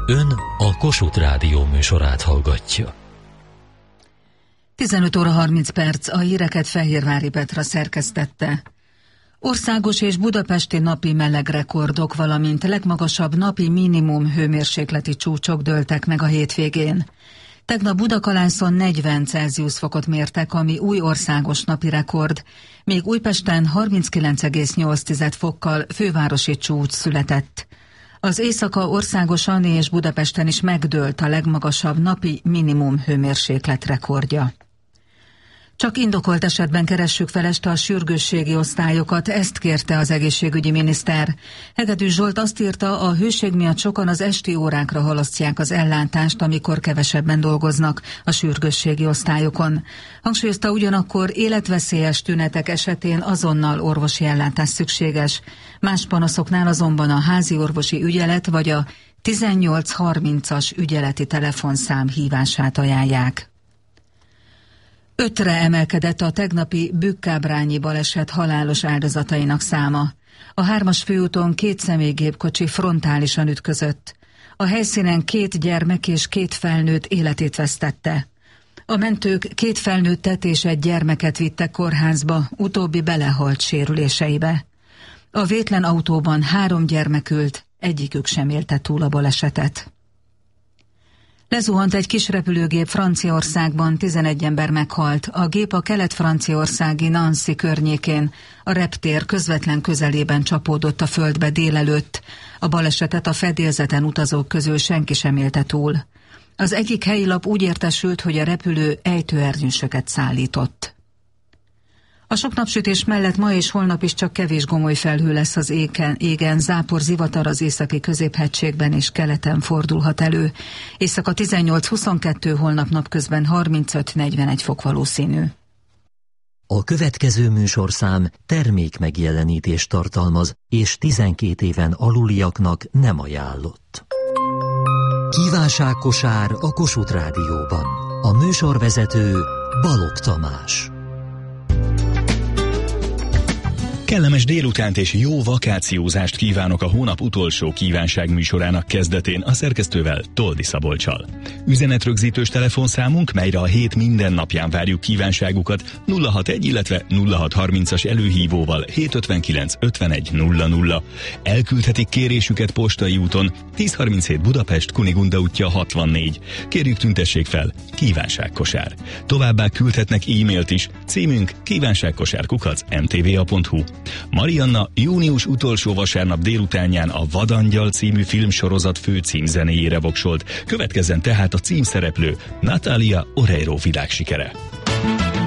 Ön a Kossuth Rádió műsorát hallgatja. 15 óra 30 perc, a híreket Fehérvári Petra szerkesztette. Országos és budapesti napi melegrekordok, valamint legmagasabb napi minimum hőmérsékleti csúcsok dőltek meg a hétvégén. Tegnap Budakalászon 40 Celsius fokot mértek, ami új országos napi rekord, míg Újpesten 39,8 fokkal fővárosi csúcs született. Az éjszaka országosan és Budapesten is megdőlt a legmagasabb napi minimum hőmérséklet rekordja. Csak indokolt esetben keressük fel este a sürgősségi osztályokat, ezt kérte az egészségügyi miniszter. Hegedűs Zsolt azt írta, a hőség miatt sokan az esti órákra halasztják az ellátást, amikor kevesebben dolgoznak a sürgősségi osztályokon. Hangsúlyozta ugyanakkor, életveszélyes tünetek esetén azonnal orvosi ellátás szükséges. Más panaszoknál azonban a házi orvosi ügyelet vagy a 1830-as ügyeleti telefonszám hívását ajánlják. 5-re emelkedett a tegnapi Bükkábrányi baleset halálos áldozatainak száma. A 3-as főúton 2 személygépkocsi frontálisan ütközött. A helyszínen 2 gyermek és 2 felnőtt életét vesztette. A mentők 2 felnőttet és 1 gyermeket vittek kórházba, utóbbi belehalt sérüléseibe. A vétlen autóban 3 gyermek ült, egyikük sem élte túl a balesetet. Lezuhant egy kis repülőgép Franciaországban, 11 ember meghalt. A gép a kelet-franciaországi Nancy környékén, a reptér közvetlen közelében csapódott a földbe délelőtt. A balesetet a fedélzeten utazók közül senki sem élte túl. Az egyik helyi lap úgy értesült, hogy a repülő ejtőernyősöket szállított. A sok napsütés mellett ma és holnap is csak kevés gomoly felhő lesz az égen, zápor, zivatar az északi középhegységben és keleten fordulhat elő. Éjszaka 18-22, holnap napközben 35-41 fok valószínű. A következő műsorszám termék megjelenítést tartalmaz, és 12 éven aluliaknak nem ajánlott. Kívánságkosár a Kossuth Rádióban. A műsorvezető Balogh Tamás. Kellemes délutánt és jó vakációzást kívánok a hónap utolsó kívánság műsorának kezdetén a szerkesztővel, Toldi Szabolccsal. Üzenetrögzítős telefonszámunk, melyre a hét minden napján várjuk kívánságukat, 061, illetve 0630-as előhívóval 759 51 00. Elküldhetik kérésüket postai úton, 1037 Budapest, Kunigunda útja 64. Kérjük, tüntessék fel, kívánságkosár. Továbbá küldhetnek e-mailt is, címünk kívánságkosár@mtva.hu. Marianna június utolsó vasárnap délutánján a Vadangyal című filmsorozat fő címzenéjére voksolt. Következzen tehát a címszereplő Natalia Oreiro világsikere.